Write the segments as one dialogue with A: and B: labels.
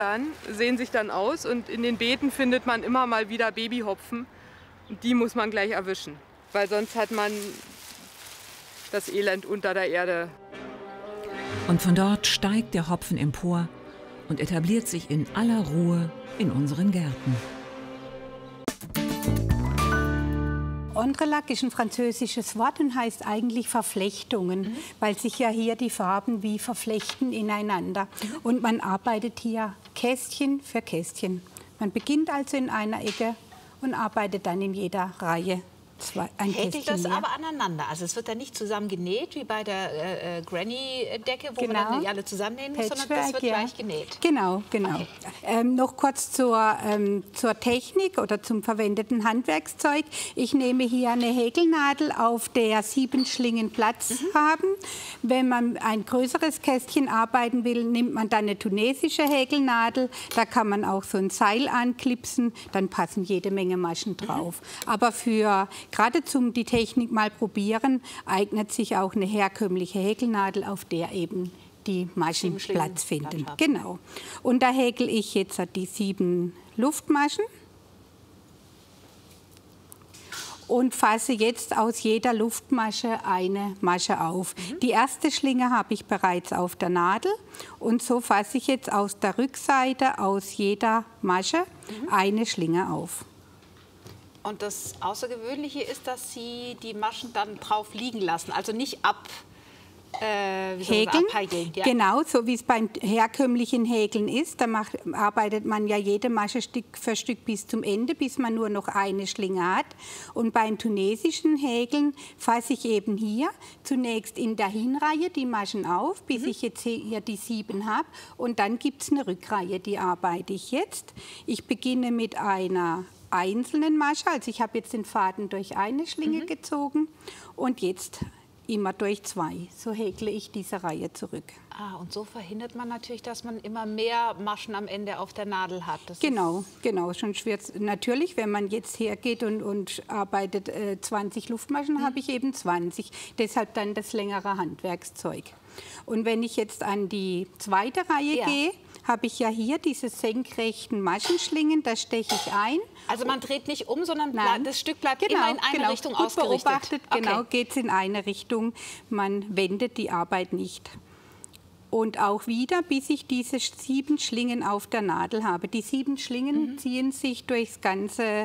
A: Sehen sich dann aus und in den Beeten findet man immer mal wieder Babyhopfen. Und die muss man gleich erwischen, weil sonst hat man das Elend unter der Erde.
B: Und von dort steigt der Hopfen empor und etabliert sich in aller Ruhe in unseren Gärten.
C: Entrelac ist ein französisches Wort und heißt eigentlich Verflechtungen, weil sich ja hier die Farben wie verflechten ineinander. Und man arbeitet hier Kästchen für Kästchen. Man beginnt also in einer Ecke und arbeitet dann in jeder Reihe ein
D: Häkelt
C: Kästchen
D: das
C: mehr.
D: aber aneinander? Also es wird dann nicht zusammen genäht, wie bei der Granny-Decke, wo man dann alle zusammennähen muss, sondern das wird gleich genäht.
C: Genau, genau. Okay. Noch kurz zur Technik oder zum verwendeten Handwerkszeug. Ich nehme hier eine Häkelnadel, auf der 7 Schlingen Platz haben. Wenn man ein größeres Kästchen arbeiten will, nimmt man dann eine tunesische Häkelnadel. Da kann man auch so ein Seil anklipsen, dann passen jede Menge Maschen drauf. Aber gerade zum die Technik mal probieren, eignet sich auch eine herkömmliche Häkelnadel, auf der eben die Maschen Platz finden. Genau. Und da häkel ich jetzt die 7 Luftmaschen und fasse jetzt aus jeder Luftmasche eine Masche auf. Die erste Schlinge habe ich bereits auf der Nadel und so fasse ich jetzt aus der Rückseite aus jeder Masche eine Schlinge auf.
D: Und das Außergewöhnliche ist, dass Sie die Maschen dann drauf liegen lassen, also nicht
C: Häkeln,
D: abhäkeln. Ja.
C: Genau, so wie es beim herkömmlichen Häkeln ist. Da arbeitet man ja jede Masche Stück für Stück bis zum Ende, bis man nur noch eine Schlinge hat. Und beim tunesischen Häkeln fasse ich eben hier zunächst in der Hinreihe die Maschen auf, bis ich jetzt hier die 7 habe. Und dann gibt es eine Rückreihe, die arbeite ich jetzt. Ich beginne mit einer einzelnen Masche, also ich habe jetzt den Faden durch eine Schlinge gezogen und jetzt immer durch 2. So häkle ich diese Reihe zurück.
D: Ah, und so verhindert man natürlich, dass man immer mehr Maschen am Ende auf der Nadel hat.
C: Genau, schon schwer. Natürlich, wenn man jetzt hergeht und arbeitet 20 Luftmaschen, habe ich eben 20. Deshalb dann das längere Handwerkszeug. Und wenn ich jetzt an die zweite Reihe gehe, habe ich ja hier diese senkrechten Maschenschlingen, da steche ich ein.
D: Also man dreht nicht um, sondern das Stück bleibt immer in eine Richtung ausgerichtet.
C: Beobachtet, genau, geht es in eine Richtung. Man wendet die Arbeit nicht. Und auch wieder, bis ich diese 7 Schlingen auf der Nadel habe. Die 7 Schlingen ziehen sich durchs ganze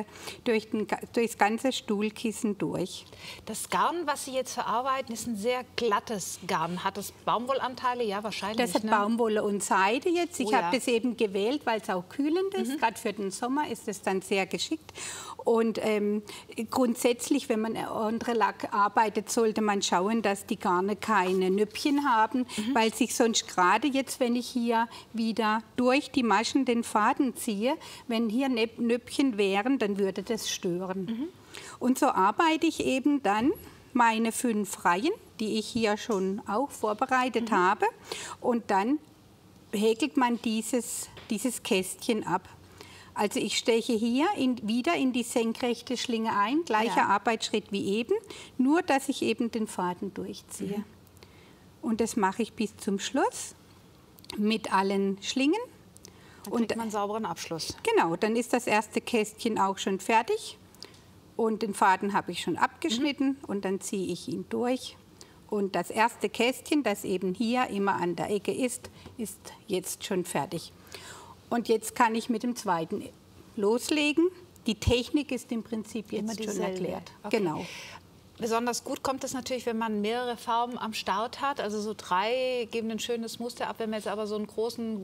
C: Stuhlkissen durch.
D: Das Garn, was Sie jetzt verarbeiten, ist ein sehr glattes Garn. Hat das Baumwollanteile? Ja, wahrscheinlich.
C: Das hat Baumwolle und Seide jetzt. Ich habe das eben gewählt, weil es auch kühlend ist. Gerade für den Sommer ist es dann sehr geschickt. Und grundsätzlich, wenn man Entrelac arbeitet, sollte man schauen, dass die Garne keine Nüppchen haben, weil sich sonst gerade jetzt, wenn ich hier wieder durch die Maschen den Faden ziehe, wenn hier Nüppchen wären, dann würde das stören. Und so arbeite ich eben dann meine 5 Reihen, die ich hier schon auch vorbereitet habe. Und dann häkelt man dieses Kästchen ab. Also ich steche hier wieder in die senkrechte Schlinge ein, gleicher Arbeitsschritt wie eben, nur dass ich eben den Faden durchziehe. Und das mache ich bis zum Schluss mit allen Schlingen.
D: Dann kriegt man einen sauberen Abschluss.
C: Genau, dann ist das erste Kästchen auch schon fertig. Und den Faden habe ich schon abgeschnitten und dann ziehe ich ihn durch. Und das erste Kästchen, das eben hier immer an der Ecke ist jetzt schon fertig. Und jetzt kann ich mit dem zweiten loslegen. Die Technik ist im Prinzip jetzt schon erklärt.
D: Okay.
C: Genau.
D: Besonders gut kommt es natürlich, wenn man mehrere Farben am Start hat. Also so 3 geben ein schönes Muster ab. Wenn man jetzt aber so einen großen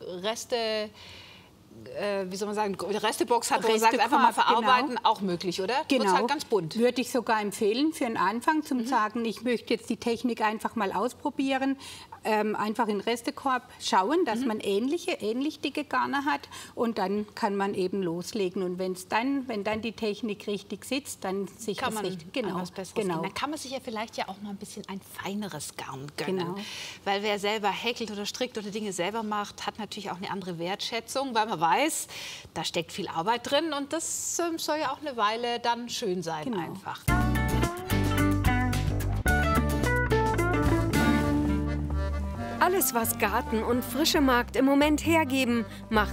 D: Restebox hat, wo man sagt, einfach mal verarbeiten, auch möglich, oder?
C: Genau.
D: Wird halt ganz bunt.
C: Würde ich sogar empfehlen für den Anfang, zum sagen, ich möchte jetzt die Technik einfach mal ausprobieren. Einfach in den Restekorb schauen, dass man ähnlich dicke Garne hat und dann kann man eben loslegen. Und wenn dann die Technik richtig sitzt, dann sich
D: kann
C: das
D: man
C: richtig. Genau.
D: Dann kann man sich ja vielleicht ja auch mal ein bisschen ein feineres Garn gönnen.
C: Genau.
D: Weil wer selber häkelt oder strickt oder Dinge selber macht, hat natürlich auch eine andere Wertschätzung, weil man weiß, da steckt viel Arbeit drin und das soll ja auch eine Weile dann schön sein einfach.
E: Alles, was Garten und frische Markt im Moment hergeben, macht